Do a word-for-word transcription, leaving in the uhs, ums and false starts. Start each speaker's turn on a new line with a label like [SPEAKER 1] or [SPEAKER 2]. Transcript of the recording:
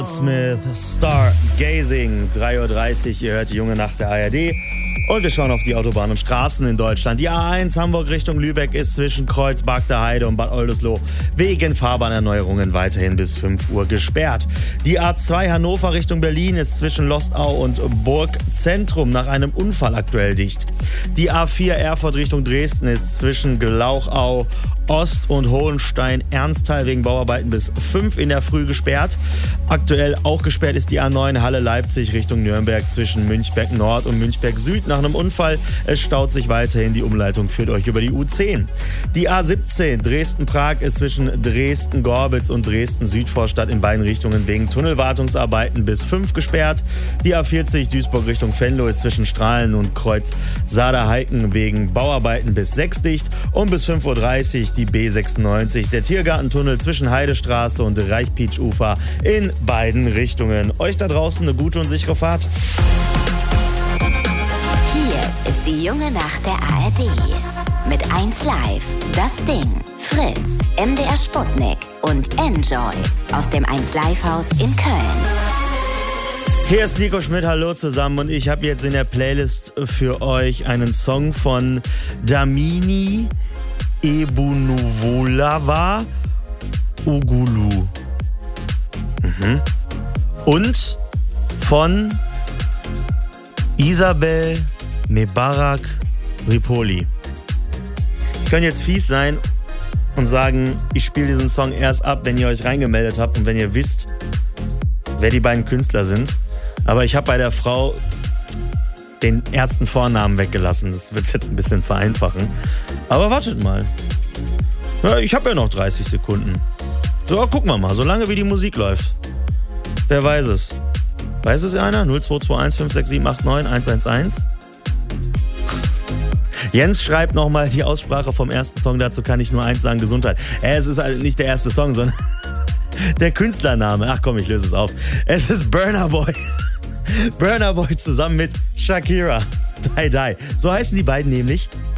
[SPEAKER 1] Smith, Stargazing, drei Uhr dreißig, ihr hört die junge Nacht der A R D. Und wir schauen auf die Autobahnen und Straßen in Deutschland. Die A eins Hamburg Richtung Lübeck ist zwischen Kreuz, Bagder Heide und Bad Oldesloe wegen Fahrbahnerneuerungen weiterhin bis fünf Uhr gesperrt. Die A zwei Hannover Richtung Berlin ist zwischen Lostau und Burgzentrum nach einem Unfall aktuell dicht. Die A vier Erfurt Richtung Dresden ist zwischen Glauchau Ost und Hohenstein-Ernsthal wegen Bauarbeiten bis fünf in der Früh gesperrt. Aktuell auch gesperrt ist die A neun Halle-Leipzig Richtung Nürnberg zwischen Münchberg Nord und Münchberg Süd nach einem Unfall. Es staut sich weiterhin, die Umleitung führt euch über die U zehn. Die A siebzehn Dresden-Prag ist zwischen Dresden-Gorbitz und Dresden-Südvorstadt in beiden Richtungen wegen Tunnelwartungsarbeiten bis fünf gesperrt. Die A vierzig Duisburg Richtung Venlo ist zwischen Strahlen und Kreuz Sader-Heiken wegen Bauarbeiten bis sechs dicht und bis fünf Uhr dreißig die B sechsundneunzig, der Tiergartentunnel zwischen Heidestraße und Reichpietsch-Ufer in beiden Richtungen. Euch da draußen eine gute und sichere Fahrt.
[SPEAKER 2] Hier ist die junge Nacht der A R D. Mit eins Live, Das Ding, Fritz, M D R Sputnik und Enjoy aus dem eins Live Haus in Köln.
[SPEAKER 1] Hier ist Nico Schmidt, hallo zusammen, und ich habe jetzt in der Playlist für euch einen Song von Damini Ebunuvolava Ogulu. Mhm. Und von Isabel Mebarak Ripoli. Ich kann jetzt fies sein und sagen, ich spiele diesen Song erst ab, wenn ihr euch reingemeldet habt und wenn ihr wisst, wer die beiden Künstler sind. Aber ich habe bei der Frau den ersten Vornamen weggelassen. Das wird es jetzt ein bisschen vereinfachen. Aber wartet mal. Ja, ich habe ja noch dreißig Sekunden. So, gucken wir mal, solange wie die Musik läuft. Wer weiß es? Weiß es einer? null zwei zwei eins fünf sechs sieben acht neun eins eins eins. Jens schreibt nochmal die Aussprache vom ersten Song. Dazu kann ich nur eins sagen, Gesundheit. Äh, es ist also nicht der erste Song, sondern der Künstlername. Ach komm, ich löse es auf. Es ist Burna Boy. Burna Boy zusammen mit Shakira. Die Die. So heißen die beiden nämlich.